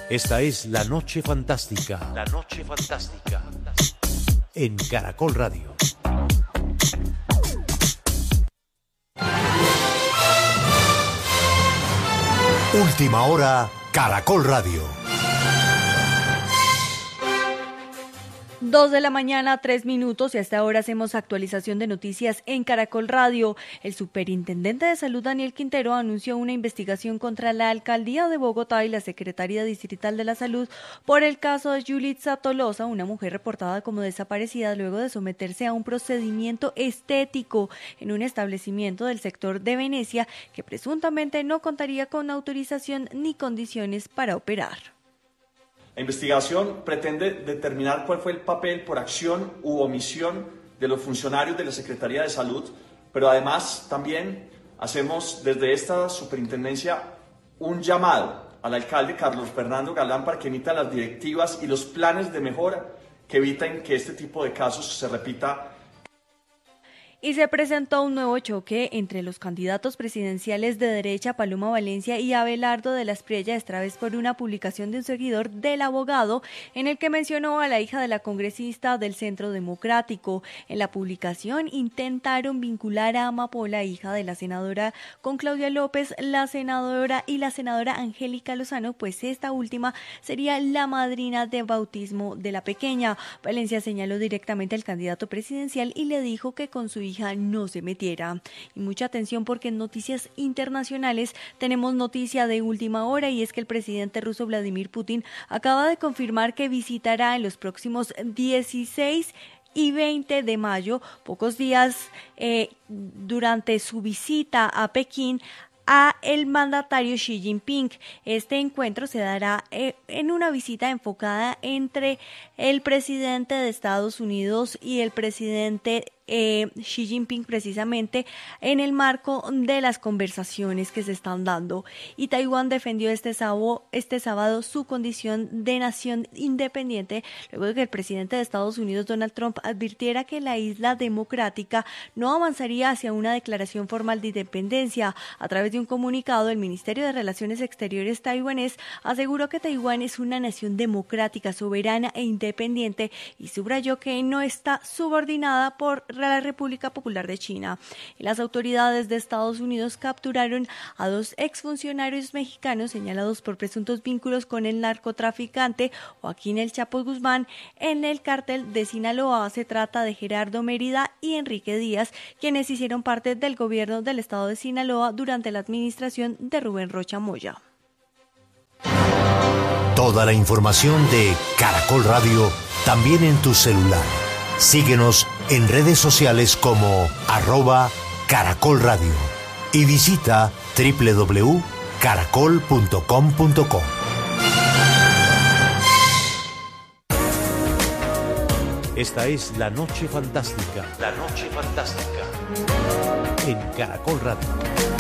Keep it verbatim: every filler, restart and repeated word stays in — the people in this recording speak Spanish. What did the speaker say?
Esta es La Noche Fantástica. La Noche Fantástica. En Caracol Radio. Última hora, Caracol Radio. Dos de la mañana, tres minutos, y hasta ahora hacemos actualización de noticias en Caracol Radio. El superintendente de Salud, Daniel Quintero, anunció una investigación contra la Alcaldía de Bogotá y la Secretaría Distrital de la Salud por el caso de Yulitza Tolosa, una mujer reportada como desaparecida luego de someterse a un procedimiento estético en un establecimiento del sector de Venecia que presuntamente no contaría con autorización ni condiciones para operar. La investigación pretende determinar cuál fue el papel por acción u omisión de los funcionarios de la Secretaría de Salud, pero además también hacemos desde esta superintendencia un llamado al alcalde Carlos Fernando Galán para que emita las directivas y los planes de mejora que eviten que este tipo de casos se repita. Y se presentó un nuevo choque entre los candidatos presidenciales de derecha, Paloma Valencia y Abelardo de la Espriella, esta vez por una publicación de un seguidor del abogado en el que mencionó a la hija de la congresista del Centro Democrático. En la publicación intentaron vincular a Amapola, hija de la senadora, con Claudia López, la senadora, y la senadora Angélica Lozano, pues esta última sería la madrina de bautismo de la pequeña. Valencia señaló directamente al candidato presidencial y le dijo que con su hija no se metiera. Y mucha atención, porque en noticias internacionales tenemos noticia de última hora, y es que el presidente ruso Vladimir Putin acaba de confirmar que visitará en los próximos dieciséis y veinte de mayo, pocos días eh, durante su visita a Pekín, a el mandatario Xi Jinping. Este encuentro se dará eh, en una visita enfocada entre el presidente de Estados Unidos y el presidente Eh, Xi Jinping, precisamente en el marco de las conversaciones que se están dando. Y Taiwán defendió este sábado, este sábado su condición de nación independiente luego de que el presidente de Estados Unidos, Donald Trump, advirtiera que la isla democrática no avanzaría hacia una declaración formal de independencia. A través de un comunicado, el Ministerio de Relaciones Exteriores taiwanés aseguró que Taiwán es una nación democrática, soberana e independiente, y subrayó que no está subordinada por la República Popular de China. Y las autoridades de Estados Unidos capturaron a dos exfuncionarios mexicanos señalados por presuntos vínculos con el narcotraficante Joaquín El Chapo Guzmán en el cártel de Sinaloa. Se trata de Gerardo Mérida y Enrique Díaz, quienes hicieron parte del gobierno del estado de Sinaloa durante la administración de Rubén Rocha Moya. Toda la información de Caracol Radio también en tu celular. Síguenos en redes sociales como arroba Caracol Radio y visita doble u doble u doble u punto caracol punto com punto co. Esta es La Noche Fantástica. La Noche Fantástica. En Caracol Radio.